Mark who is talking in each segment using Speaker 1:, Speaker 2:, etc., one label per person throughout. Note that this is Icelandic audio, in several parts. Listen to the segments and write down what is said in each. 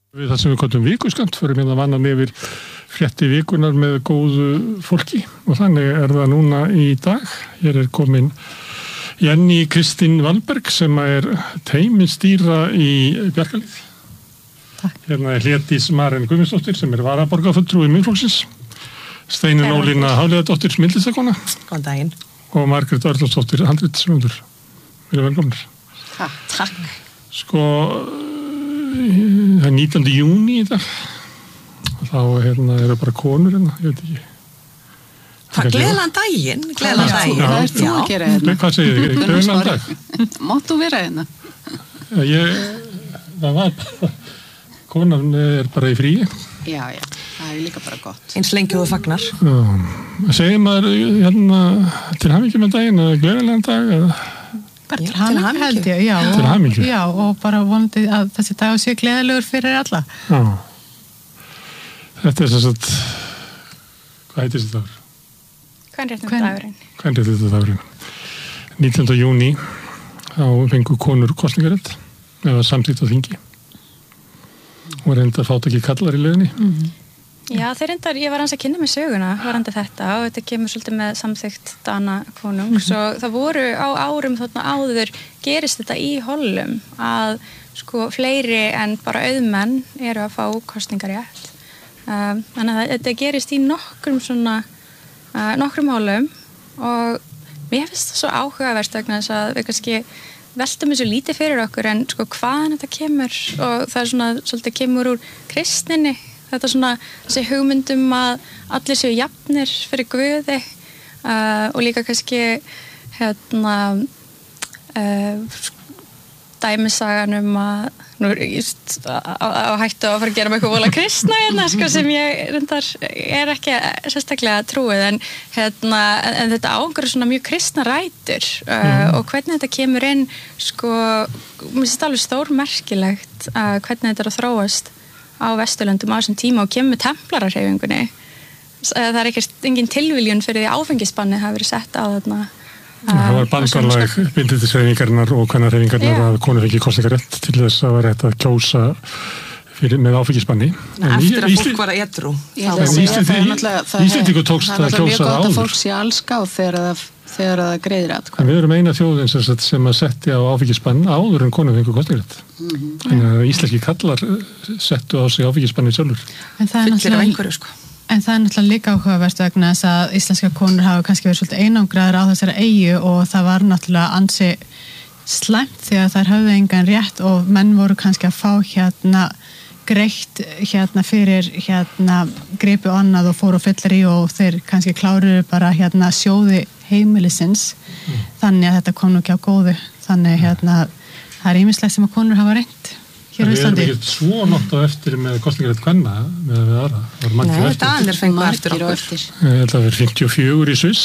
Speaker 1: Það sem við kallum vikuskamt fyrir að vanna yfir frétti vikunar með góðu fólki og þannig það núna í dag. Hér komin Jenny Kristín Valberg sem teymisstýra í Bjarkarhlíð.
Speaker 2: Takk.
Speaker 1: Hérna Hlédís Maren Guðmundsdóttir sem varaborgarfulltrúi Miðflokksins. Steinunn Ólína Hafliðadóttir myndlistarkona.
Speaker 3: Góðan daginn.
Speaker 1: Og Margrét Örlósdóttir handritshöfundur. Við velkomnir.
Speaker 3: Takk.
Speaker 1: Sko, það 19. júní í dag. Þá bara konur ég veit ekki.
Speaker 3: Gleðilegan daginn. Gleðilegan daginn.
Speaker 2: Það þú að gera hérna.
Speaker 1: Hvað segir þið? Gleðilegan dag?
Speaker 2: Mátt þú vera hérna?
Speaker 1: Það var bara, konan bara í fríi.
Speaker 2: Já, það líka bara gott.
Speaker 3: Eins lengi og þú fagnar.
Speaker 1: Segir maður til hamingju með daginn eða gleðilegan dag eða?
Speaker 2: Bara til hamingju held ég, já.
Speaker 1: Til hamingju?
Speaker 2: Já, og bara vonandi að þessi dag sé gleðilegur fyrir alla.
Speaker 1: Já. Þetta sem sagt, hvað heitir þessi dagur? Kvenréttindadagurinn. 19. júní þá fengu konur kosningarétt eða samþykkt á þingi og reyndar fátækir kallar í leiðinni.
Speaker 4: Já, ég var hans að kynna með söguna varandi þetta og þetta kemur svolítið með samþykkt Dana konungs og það voru á árum þarna áður gerist þetta í hollum að sko fleiri en bara auðmenn eru að fá kosningarétt. Þannig að þetta gerist í nokkrum hollum og mér finnst það svo áhugavert vegna þess að við kannski veltum þessu lítið fyrir okkur en sko hvaðan þetta kemur og það svona svolítið kemur úr kristninni. Þetta svona þessi hugmyndum að allir séu jafnir fyrir Guði og líka kannski dæmisagan að nú á hættu að fara að gera með eitthvað vola kristna sko, sem ég reyndar ekki sérstaklega trúið en þetta águr svona mjög kristna rætur og hvernig þetta kemur inn sko, mér finnst alveg stórmerkilegt hvernig þetta að þróast á Vesturlöndum á þessum tíma og kemur templararhreyfingunni. Það engin tilviljun fyrir því áfengisbanni hafi verið sett á þarna.
Speaker 1: Það var bandalag bindindishreyfingarinnar og kvennarhreyfingarinnar að konur ekki kosningarétt til þess að vera að kjósa með áfengisbanni.
Speaker 3: Eftir að fólk var að edrú.
Speaker 1: Íslendingur tókst að kjósa áður. Það er mjög gott
Speaker 2: að fólk sé allskáð þegar það greiðir atkvæði.
Speaker 1: Við erum eina þjóðin sem að setti á áfengisbann áður en konur fengu kosningarétt. Þannig að íslenski kallar settu á sig áfengisbanni sjálfur.
Speaker 3: Fullir af einhverju sko.
Speaker 2: En það náttúrulega líka áhugavert vegna þess að íslenska konur hafa kannski verið svolítið einangraðar á þessari eyju og það var náttúrulega ansi slæmt því að þær höfðu engan rétt og menn voru kannski að fá greitt fyrir gripi og annað og fóru og fyllir í og þeir kannski kláruðu bara sjóði heimilisins þannig að þetta kom nú ekki á góðu þannig það ýmislegt sem að konur hafa reynt hér á Íslandi.
Speaker 1: Það ekki svo nótt á eftir með kosningarétt kvenna með aðra.
Speaker 3: Nei, Danir fengu eftir okkur.
Speaker 1: Ég held að það verið 54 í Sviss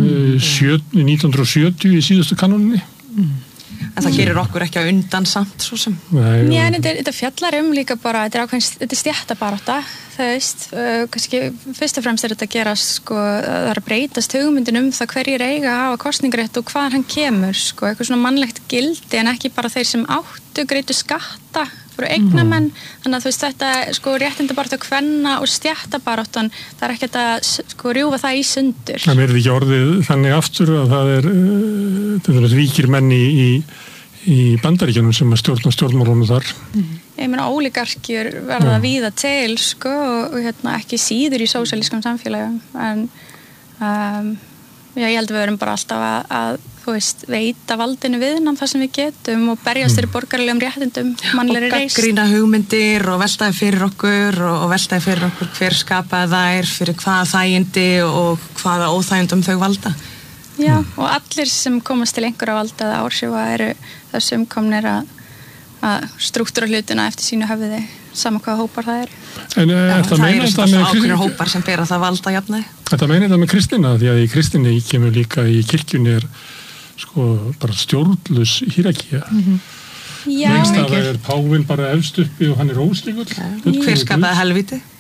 Speaker 1: 1970 í síðustu kanóninni.
Speaker 3: En það gerir okkur ekki að undan samt svo sem.
Speaker 4: Já, en þetta fjallar líka bara, þetta stéttabarátta, það veist, kannski fyrst og fremst þetta að gerast, sko, það að breytast hugmyndin það hverjir eiga að hafa kosningarétt og hvaðan hann kemur, sko, eitthvað svona mannlegt gildi en ekki bara þeir sem áttu greiddu skatta fyrir eignamenn, þannig að þú veist þetta, sko, réttindabarátta kvenna og stéttabaráttan, það ekki að sko rjúfa það í sundur.
Speaker 1: Það verður ekki orðið þannig aftur að það ríkir menn í Bandaríkjunum sem að stjórna stjórnmálunum þar.
Speaker 4: Ég meina ólígarkjur verða víða til sko og ekki síður í sósíalískum samfélagum en ég held að við verum bara alltaf að þú veist, veita valdinu viðnám það sem við getum og berjast fyrir borgaralegum réttindum mannlegri reisn. Og
Speaker 3: gagnrýna hugmyndir og veltaði fyrir okkur og veltaði fyrir okkur hver skapaði þær, fyrir hvaða þægindi og hvaða óþægindum þau valda.
Speaker 4: Já, og allir sem komast til einhverja valda eða áhrifa eru þessum komnir að strúktúra hlutina eftir sínu höfði sama hvaða hópar það eru.
Speaker 1: En það
Speaker 3: eru svona ákveðnir hópar sem bera það valda jafnæði.
Speaker 1: Þetta meina þetta með kristina því að í kristinni kemur líka í kirkjunni sko bara stjórnlaus hierarkía.
Speaker 4: Já.
Speaker 1: Lengst af páfinn bara efst uppi og hann óslíkur.
Speaker 3: Hver skapaði helvíti?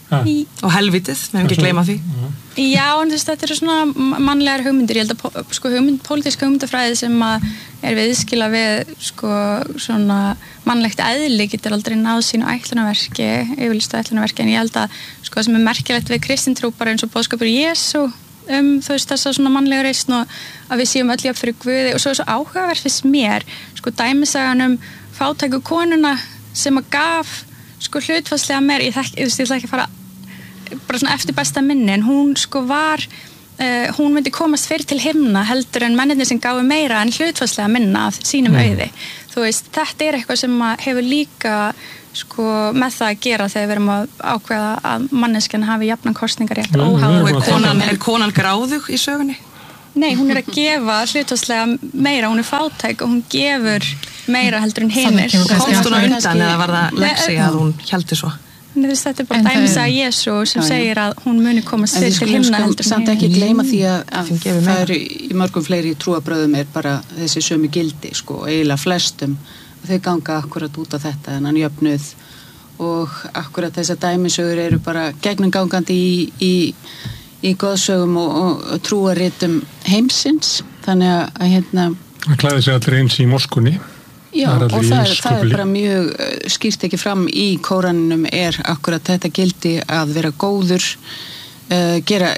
Speaker 3: og helvítið, við hefum ekki gleyma því.
Speaker 4: Já, en þetta eru svona mannlegar hugmyndir. Ég held að sko, pólitísk hugmyndafræði sem er viðskila við sko, svona mannlegt eðli getur aldrei náð sínu ætlunarverki, yfirlýstu ætlunarverki, en ég held að sko, sem merkilegt við kristintrú bara eins og boðskapur Jesú þú veist þessa svona mannlega reisn og að við séum öll jafn fyrir Guði og svo áhugavert fyrst mér, sko dæmisagan fátæku konuna sem að gaf sko hlutfallslega meir, ég ætla ekki að fara bara svona eftir besta minni, en hún sko var hún myndi komast fyrir til himna heldur en mennirnir sem gáfu meira en hlutfallslega minna af sínum auði. Þú veist, þetta eitthvað sem hefur líka sko með það að gera þegar við erum að ákveða að manneskjan hafi jafnan kosningarétt óháð.
Speaker 3: Er konan gráðug í sögunni?
Speaker 4: Nei, hún að gefa hlutfallslega meira, hún fátæk og hún gefur meira heldur en hinir.
Speaker 3: Komst hún á undan eða var það leksi að hún héldi svo?
Speaker 4: Þetta bara dæmis að Jesú sem segir að hún muni komast fyrir til himna heldur.
Speaker 5: Samt ekki gleyma því að það eru í mörgum fleiri trúarbröðum bara þessi sömu gildi, sko, eiginlega flestum. Þau ganga akkurat út af þetta, þennan jöfnuð og akkurat þessar dæmisögur eru bara gegnumgangandi í goðsögum og trúarritum heimsins, þannig að
Speaker 1: Það klæði sig allir eins í moskunni.
Speaker 5: Já, og það bara mjög skýrt ekki fram í Kóraninum akkurat þetta gildi að vera góður, vera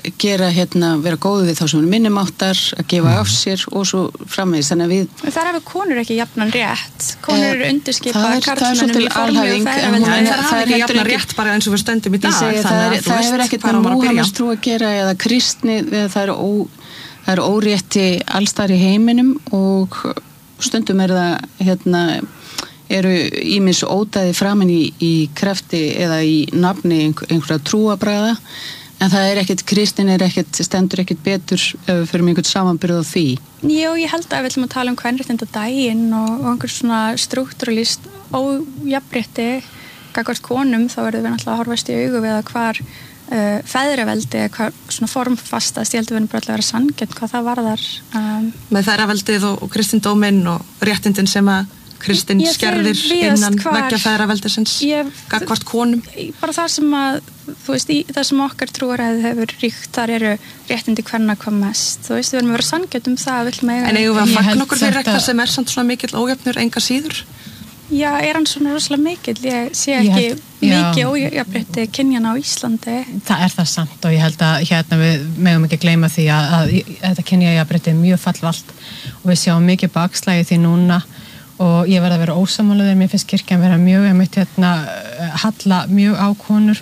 Speaker 5: góður við þá sem minnumáttar, að gefa af sér og svo framvegis, þannig að við
Speaker 4: þar hefur konur ekki jafnan rétt, konur eru undirskipaðar
Speaker 5: karlmönnum í formlegu
Speaker 3: feðraveldi, en það hafa ekki jafnan rétt bara eins og við stöndum í dag,
Speaker 5: það hefur ekkert með Múhameðstrú að gera eða kristni, það er órétti allstar í heiminum og stundum það eru ýmis ódæði framin í krafti eða í nafni einhverja trúabragða, en það er ekkert, kristin stendur ekkert betur fyrir einhvern samanburð á því.
Speaker 4: Jú, ég held að við ætlum að tala kvenréttindadaginn og einhver svona struktúralist ójafnrétti gagnvart konum, þá verðum við náttúrulega að horfast í augu við að hvar feðraveldi, hvað svona formfastast, ég held að við erum bara að vera sanngjarn hvað það varðar.
Speaker 3: Með feðraveldið og kristindóminn og réttindin sem að kristinn skerðir innan veggja feðraveldisins gagnvart konum.
Speaker 4: Bara það sem að, þú veist, það sem okkar trúaræði hefur ríkt, þar eru réttindi kvenna hvað mest. Þú veist, við erum að vera sanngjarn það vill með.
Speaker 3: En eigum við að fagna okkur fyrir eitthvað sem samt svona mikill ójöfnur enga síður?
Speaker 4: Já, hann svona rosalega mikill? Ég sé ekki mikið ójafnrétti kynjana á Íslandi.
Speaker 2: Það það samt og ég held að við megum ekki gleyma því að þetta kynjajafnrétti mjög fallvalt og við sjáum mikið bakslægi því núna og ég verð að vera ósammála þegar mér finnst kirkjan vera mjög halla mjög á konur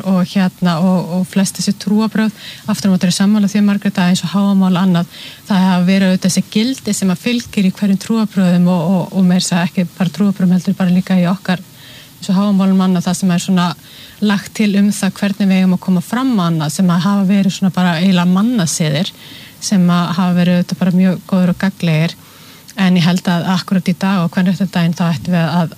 Speaker 2: og flest þessi trúabröð aftur á móti sammála því Margrét að eins og háamál annað það hafa verið þessi gildi sem að fylgir í hverjum trúabröðum og meir þess að ekki bara trúabröðum heldur bara líka í okkar eins og háamálum annað það sem svona lagt til það hvernig við eigum að koma fram annað sem að hafa verið svona bara eiginlega mannasiðir sem að hafa verið bara mjög góður og gagnlegir. En ég held að akkurat í dag og kvenréttindadaginn þá ættum við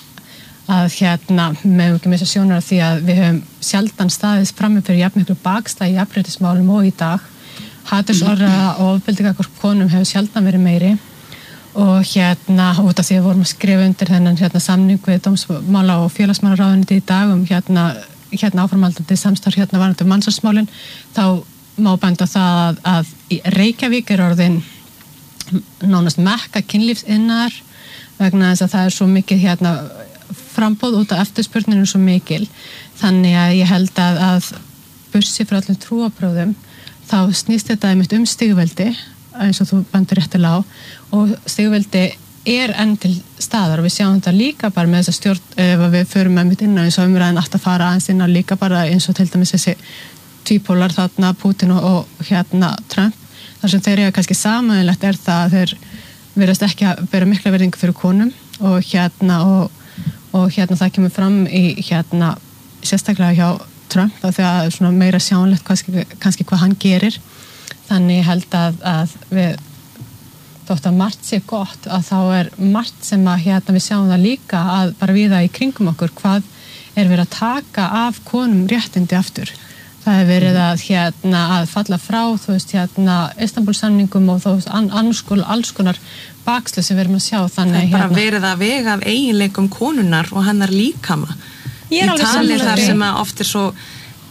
Speaker 2: að meðum ekki missa sjónar af því að við höfum sjaldan staðist frammi fyrir jafnmiklu bakslagi í jafnréttismálum og í dag. Hatursorðræða og ofbeldi gagnvart konum hefur sjaldan verið meiri og út af því að vorum að skrifa undir þennan samning við dómsmála og félagsmálaráðuneytið í dag áframhaldandi samstarf varðandi mansalsmálin þá má benda það að í Reykjavík orðin nánast mekka kynlífsinnar vegna þess að það svo mikið frambóð út af eftirspurninu svo mikil þannig að ég held að bursi frá öllum trúarbrögðum þá snýst þetta einmitt stigveldi eins og þú bendir réttilega á og stigveldi enn til staðar og við sjáum þetta líka bara með þessa stjórn ef við förum einmitt inn á eins og umræðin aftur að fara aðeins inn á líka bara eins og til dæmis þessi tvípólar þarna Putin og Trump þar sem þeir eiga kannski sameiginlegt það að þeir virðast ekki að bera mikla virðingu fyrir konum og það kemur fram í sérstaklega hjá Trump þá þegar svona meira sjánlegt kannski hvað hann gerir þannig ég held að við þótt að margt sé gott að þá margt sem að við sjáum það líka að bara við það í kringum okkur hvað verið að taka af konum réttindi aftur. Það verið að falla frá, þú veist, Istanbul-samningum og þú veist, alls konar bakslu sem við erum að sjá. Þannig,
Speaker 3: það bara verið að vega af eiginleikum konunnar og hennar líkama.
Speaker 4: Ég
Speaker 3: tali þar sem að oft svo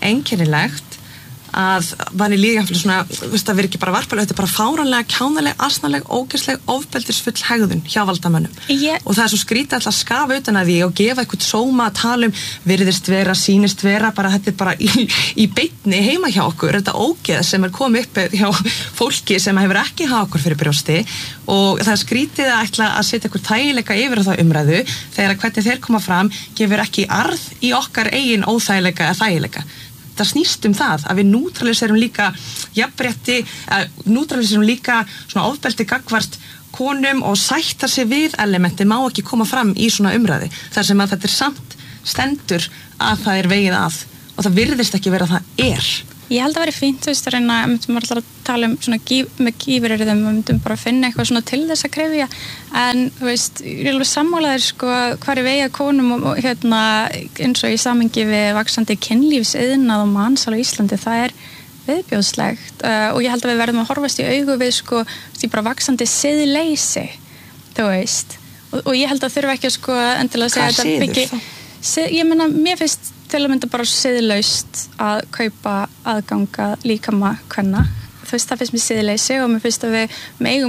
Speaker 3: einkennilegt að manni líka svona, veist, að vera ekki bara varpalega, þetta bara fáranlega, kjánaleg, asnaleg, ógeðsleg, ofbeldisfull hegðun hjá valdamönnum. Og það svo skrítið alltaf að skafa utan að því og gefa eitthvað sóma að tala virðist vera, sýnist vera, bara þetta bara í beinni heima hjá okkur, þetta ógeð sem komið upp hjá fólki sem hefur ekki hafa okkur fyrir brjósti og það skrítið að ætla að setja eitthvað þægileika yfir þá umræðu þegar hvernig þeir koma fram gefur ekki arð í okkar eigin óþægileika eða þægileika. Það snýst það að við nútraliserum líka jafnrétti, nútraliserum líka svona ofbeldi gagnvart konum og sætta sig við elementi má ekki koma fram í svona umræði þar sem að þetta samt stendur að það vegið að og það virðist ekki vera að það
Speaker 4: Ég held að vera fínt, þú veist, að reyna myndum alltaf að tala svona með gífuryrðum og myndum bara að finna eitthvað svona til þess að krefja en, þú veist, ég er alveg sammálaður sko hvar vegið konum og hérna eins og í samhengi við vaxandi kynlífsiðnað og mansal á Íslandi, það viðbjóðslegt og ég held að við verðum að horfast í augu við sko því bara vaxandi siðleysi, þú veist og ég held að þurfa ekki að sko endilega að segja þetta byggi ég meina, mér finnst til að mynda bara siðlaust að kaupa aðganga líkama kvenna. Þú veist, það finnst mér siðleysi og mér finnst að við megum